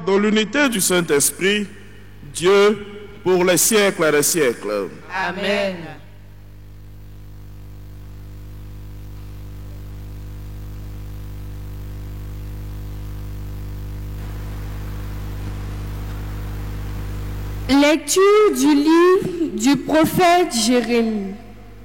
dans l'unité du Saint-Esprit, Dieu, pour les siècles et les siècles. Amen. Lecture du livre du prophète Jérémie.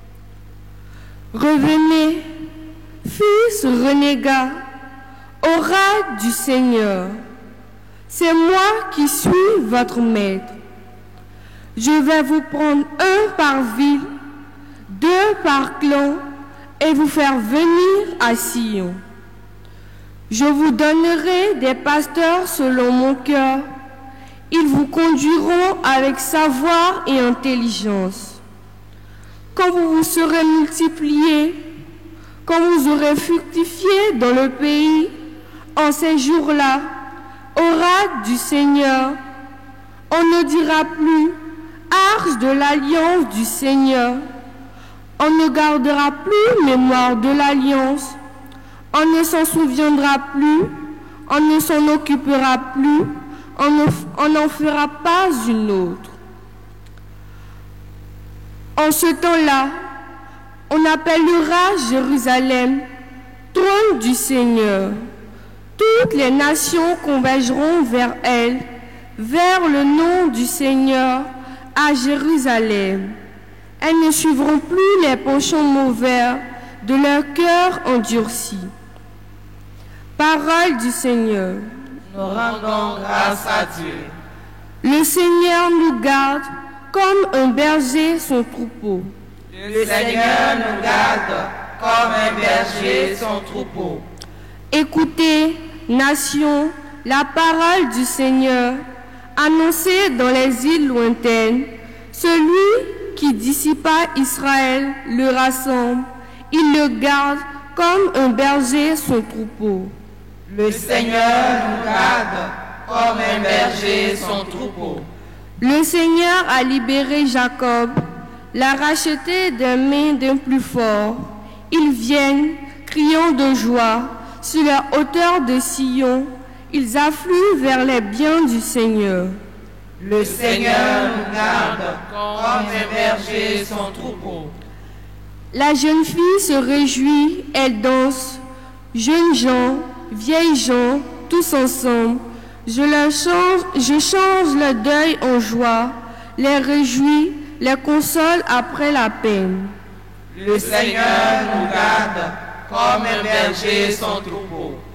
Revenez, fils renégats, oracles du Seigneur. C'est moi qui suis votre maître. Je vais vous prendre un par ville, deux par clan, et vous faire venir à Sion. Je vous donnerai des pasteurs selon mon cœur. Ils vous conduiront avec savoir et intelligence. Quand vous vous serez multipliés, quand vous aurez fructifié dans le pays, en ces jours-là, oracle du Seigneur, on ne dira plus arche de l'alliance du Seigneur. On ne gardera plus mémoire de l'alliance. On ne s'en souviendra plus. On ne s'en occupera plus. On n'en fera pas une autre. En ce temps-là, on appellera Jérusalem trône du Seigneur. Toutes les nations convergeront vers elle, vers le nom du Seigneur, à Jérusalem. Elles ne suivront plus les penchants mauvais de leur cœur endurci. Parole du Seigneur. Nous rendons grâce à Dieu. Le Seigneur nous garde comme un berger son troupeau. Le Seigneur nous garde comme un berger son troupeau. Écoutez, nations, la parole du Seigneur, annoncée dans les îles lointaines. Celui qui dissipa Israël le rassemble, il le garde comme un berger son troupeau. Le Seigneur nous garde comme un berger son troupeau. Le Seigneur a libéré Jacob, l'a racheté des mains d'un plus fort. Ils viennent, criant de joie, sur la hauteur de Sion. Ils affluent vers les biens du Seigneur. Le Seigneur nous garde comme un berger son troupeau. La jeune fille se réjouit, elle danse. Jeunes gens, vieilles gens, tous ensemble. Je change le deuil en joie, les réjouis, les console après la peine. Le Seigneur nous garde comme un berger son troupeau.